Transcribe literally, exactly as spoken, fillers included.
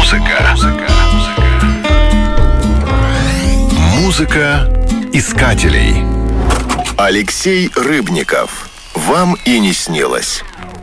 Музыка. Музыка искателей. Алексей Рыбников. Вам и не снилось.